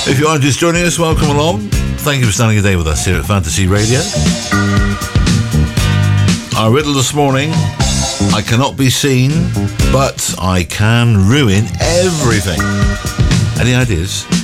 If you are just joining us, welcome along. Thank you for starting a day with us here at Fantasy Radio. Our riddle this morning: I cannot be seen, but I can ruin everything. Any ideas?